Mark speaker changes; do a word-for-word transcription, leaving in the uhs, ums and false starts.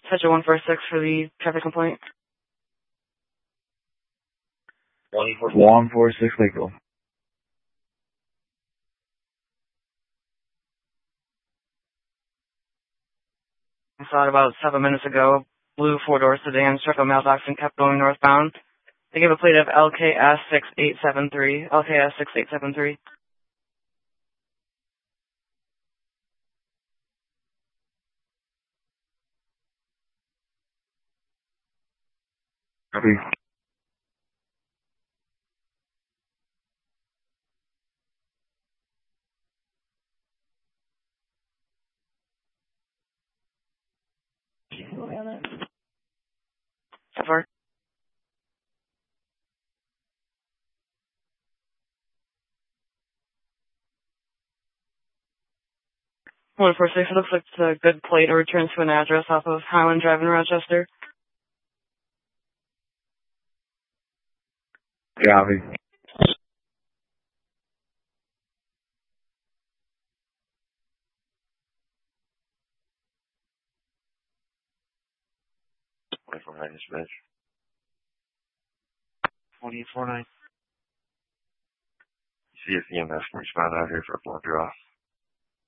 Speaker 1: Schedule one four six for the traffic complaint.
Speaker 2: one four six Lakeville.
Speaker 1: I saw it about seven minutes ago. Blue four-door sedan struck a mailbox and kept going northbound. They gave a plate of L K S six eight seven three. L K S six eight seven three.
Speaker 2: Copy.
Speaker 1: So far. one four six, it looks like it's a good plate. It returns to an address off of Highland Drive in Rochester.
Speaker 2: Copy.
Speaker 3: twenty-four nine dispatch.
Speaker 1: twenty-four nine.
Speaker 3: See if E M S can respond out here for a blood draw.